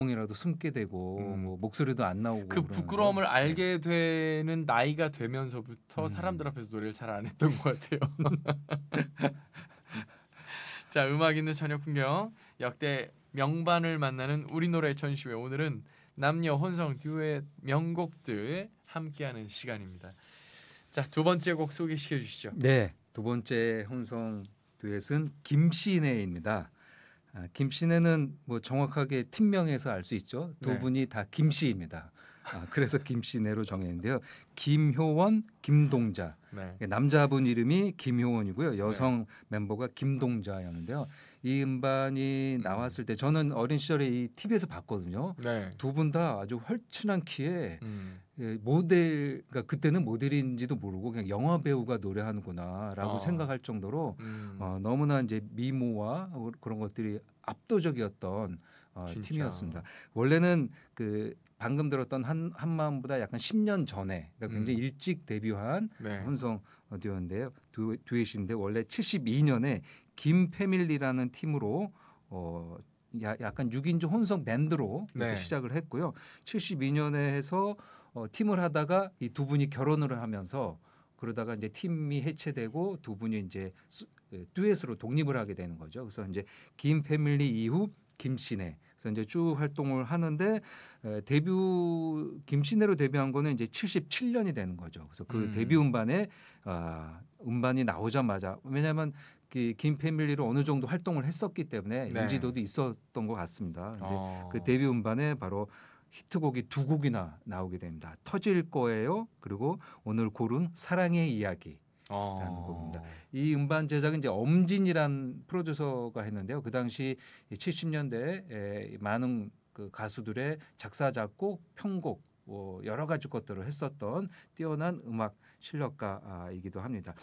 이라도 숨게 되고 뭐 목소리도 안 나오고 그 그러는데, 부끄러움을 네. 알게 되는 나이가 되면서부터 사람들 앞에서 노래를 잘 안 했던 것 같아요. 자, 음악 있는 저녁 풍경 역대 명반을 만나는 우리 노래 전시회. 오늘은 남녀 혼성 듀엣 명곡들 함께하는 시간입니다. 자, 두 번째 곡 소개시켜 주시죠. 네, 두 번째 혼성 듀엣은 김씨네입니다. 김씨네는 뭐 정확하게 팀명에서 알 수 있죠. 두 네. 분이 다 김씨입니다. 그래서 김씨네로 정했는데요. 김효원, 김동자. 네. 남자분 이름이 김효원이고요. 여성 멤버가 김동자였는데요. 이 음반이 나왔을 때 저는 어린 시절에 이 TV에서 봤거든요. 네. 두 분 다 아주 헐친한 키에 음. 모델, 그러니까 그때는 모델인지도 모르고 그냥 영화 배우가 노래하는구나라고 어. 생각할 정도로 음. 너무나 이제 미모와 그런 것들이 압도적이었던 진짜. 팀이었습니다. 원래는 그 방금 들었던 한마음보다 약간 10년 전에, 그러니까 굉장히 일찍 데뷔한 네. 혼성 듀오인데요. 듀엣인데 원래 72년에 김패밀리라는 팀으로 약간 6인조 혼성 밴드로 이렇게 네. 시작을 했고요. 72년에 해서 팀을 하다가 이 두 분이 결혼을 하면서 그러다가 이제 팀이 해체되고 두 분이 이제 듀엣으로 독립을 하게 되는 거죠. 그래서 이제 김 패밀리 이후 김씨네. 그래서 이제 쭉 활동을 하는데 데뷔 김씨네로 데뷔한 거는 이제 77년이 되는 거죠. 그래서 그 데뷔 음반에 음반이 나오자마자, 왜냐하면 김 패밀리로 어느 정도 활동을 했었기 때문에 네. 인지도도 있었던 것 같습니다. 근데 어. 그 데뷔 음반에 바로 히트곡이 두 곡이나 나오게 됩니다. 터질 거예요. 그리고 오늘 고른 사랑의 이야기. 라는 곡입니다. 이 음반 제작은 이제 엄진이란 프로듀서가 했는데요. 그 당시 70년대에 많은 그 가수들의 작사, 작곡, 편곡 여러 가지 것들을 했었던 뛰어난 음악 실력가이기도 합니다.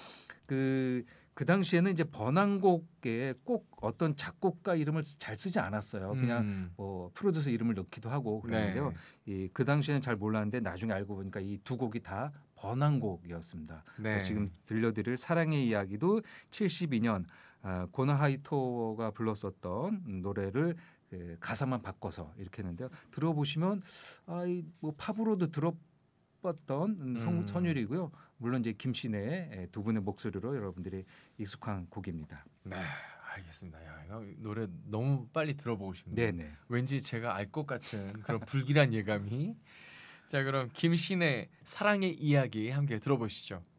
그 당시에는 이제 번안곡에 꼭 어떤 작곡가 이름을 잘 쓰지 않았어요. 그냥 뭐 프로듀서 이름을 넣기도 하고 그랬는데요. 네. 그 당시에는 잘 몰랐는데 나중에 알고 보니까 이 두 곡이 다 번안곡이었습니다. 네. 지금 들려드릴 사랑의 이야기도 72년 고나 하이토가 불렀었던 노래를 가사만 바꿔서 이렇게 했는데요. 들어보시면 뭐 팝으로도 들어봤던 선율이고요. 물론 이제 김씨네의 두 분의 목소리로 여러분들이 익숙한 곡입니다. 네, 알겠습니다. 야, 이거 노래 너무 빨리 들어보고 싶네요. 네네. 왠지 제가 알 것 같은 그런 불길한 예감이. 자, 그럼 김신의 사랑의 이야기 함께 들어보시죠.